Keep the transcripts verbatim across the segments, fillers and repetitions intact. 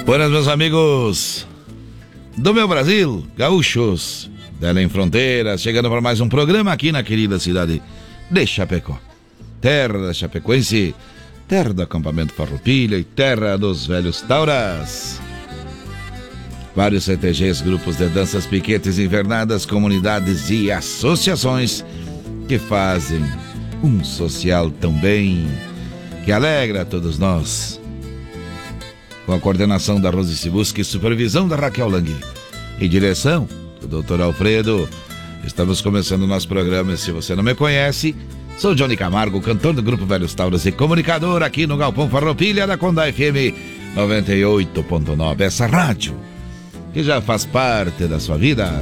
Buenas, meus amigos do meu Brasil, gaúchos, Belém Fronteiras, chegando para mais um programa aqui na querida cidade de Chapecó, terra da Chapecoense, terra do acampamento Farroupilha e terra dos velhos tauras. Vários C T Gs, grupos de danças, piquetes, invernadas, comunidades e associações que fazem um social tão bem, que alegra a todos nós. Com a coordenação da Rose Sibuski e supervisão da Raquel Lang e direção do doutor Alfredo, estamos começando o nosso programa. Se você não me conhece, sou Johnny Camargo, cantor do Grupo Velhos Tauras e comunicador aqui no Galpão Farroupilha da Condá F M noventa e oito ponto nove, essa rádio que já faz parte da sua vida.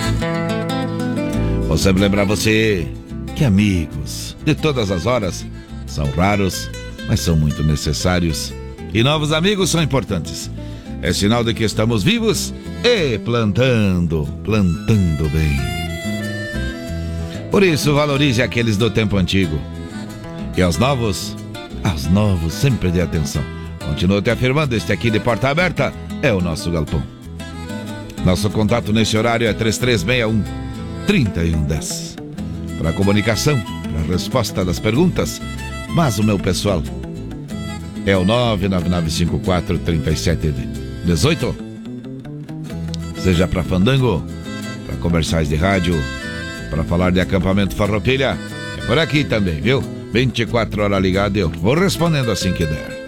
Vou sempre lembrar você que amigos de todas as horas são raros, mas são muito necessários. E novos amigos são importantes. É sinal de que estamos vivos e plantando, plantando bem. Por isso, valorize aqueles do tempo antigo. E aos novos, aos novos, sempre dê atenção. Continuo te afirmando, este aqui de porta aberta é o nosso galpão. Nosso contato nesse horário é três três seis um, três um um zero. Para comunicação, para resposta das perguntas, mas o meu pessoal é o nove nove nove cinco quatro três sete um oito. Seja para fandango, para comerciais de rádio, para falar de acampamento Farroupilha, é por aqui também, viu? vinte e quatro horas ligado, eu vou respondendo assim que der.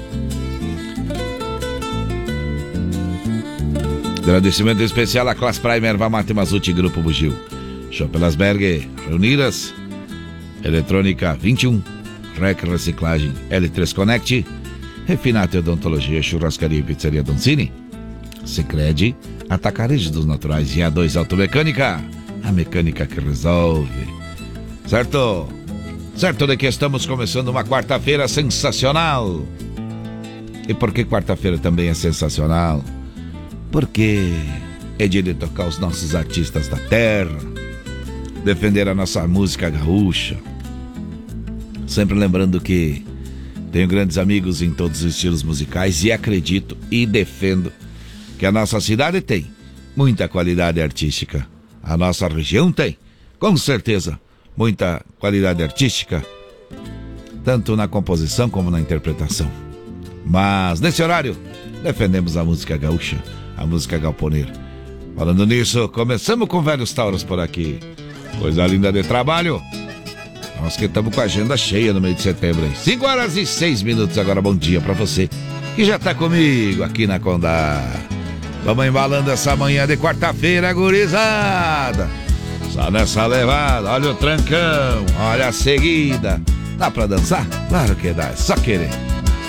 Agradecimento especial à Class Prime, Erva Mate Mazuti, Grupo Bugio, Schopelasberg, Reunidas, Eletrônica vinte e um, Rec Reciclagem, L três Connect, Refinato e Odontologia, Churrascaria e Pizzaria Doncini, Sicredi, Atacarejo dos Naturais e A dois Automecânica, a mecânica que resolve. Certo? Certo de que estamos começando uma quarta-feira sensacional. E por que quarta-feira também é sensacional? Porque é dia de tocar os nossos artistas da terra, defender a nossa música gaúcha. Sempre lembrando que tenho grandes amigos em todos os estilos musicais e acredito e defendo que a nossa cidade tem muita qualidade artística. A nossa região tem, com certeza, muita qualidade artística, tanto na composição como na interpretação. Mas nesse horário, defendemos a música gaúcha, a música galponeira. Falando nisso, começamos com Velhos Tauros por aqui. Coisa linda de trabalho. Nós que estamos com a agenda cheia no mês de setembro, hein? cinco horas e seis minutos agora. Bom dia pra você que já tá comigo aqui na Condá. Vamos embalando essa manhã de quarta-feira, gurizada. Só nessa levada, olha o trancão, olha a seguida. Dá pra dançar? Claro que dá, é só querer.